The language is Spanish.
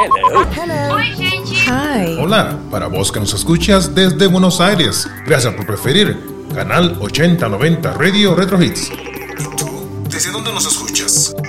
Hello. Oi, gente. Hi. Hola, para vos que nos escuchas desde Buenos Aires, gracias por preferir Canal 8090 Radio Retro Hits. ¿Y tú? ¿Desde dónde nos escuchas?